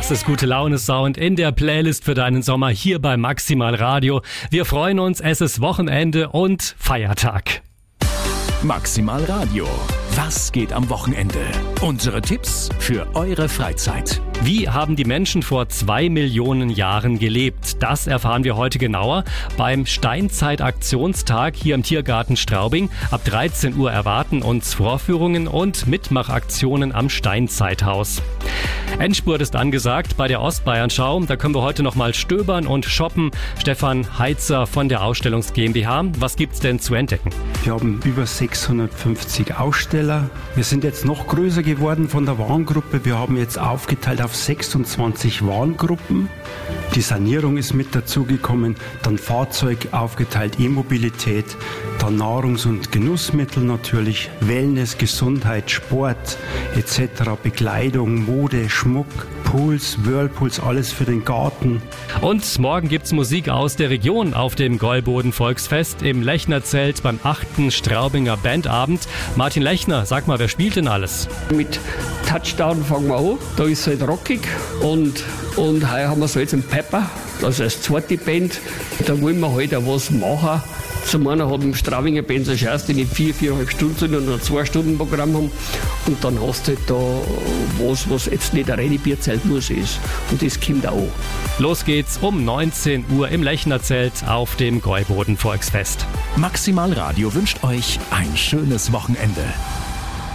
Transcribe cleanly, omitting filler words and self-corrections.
Das ist gute Laune Sound in der Playlist für deinen Sommer hier bei Maximal Radio. Wir freuen uns, es ist Wochenende und Feiertag. Maximal Radio. Was geht am Wochenende? Unsere Tipps für eure Freizeit. Wie haben die Menschen vor 2 Millionen Jahren gelebt? Das erfahren wir heute genauer beim Steinzeit-Aktionstag hier im Tiergarten Straubing. Ab 13 Uhr erwarten uns Vorführungen und Mitmachaktionen am Steinzeithaus. Endspurt ist angesagt bei der Ostbayernschau. Da können wir heute noch mal stöbern und shoppen. Stefan Heitzer von der Ausstellungs GmbH. Was gibt's denn zu entdecken? Wir haben über 650 Aussteller. Wir sind jetzt noch größer geworden von der Warengruppe. Wir haben jetzt aufgeteilt auf 26 Warengruppen. Die Sanierung ist mit dazugekommen, dann Fahrzeug aufgeteilt, E-Mobilität, dann Nahrungs- und Genussmittel natürlich, Wellness, Gesundheit, Sport etc., Bekleidung, Mode, Schmuck, Pools, Whirlpools, alles für den Garten. Und morgen gibt's Musik aus der Region auf dem Gäuboden Volksfest im Lechnerzelt beim 8. Straubinger Bandabend. Martin Lechner, sag mal, wer spielt denn alles? Mit Touchdown fangen wir an, da ist es halt rockig und heuer haben wir so jetzt einen Pepper, das ist eine zweite Band, da wollen wir halt auch was machen. Zum einen hat im Straubinger Band so Chance, die nicht 4,5 Stunden sind und ein 2-Stunden-Programm haben. Und dann hast du halt da was jetzt nicht ein reine Bierzelt nur so ist. Und das kommt auch. Los geht's um 19 Uhr im Lechnerzelt auf dem Gäuboden Volksfest. Maximal Radio wünscht euch ein schönes Wochenende.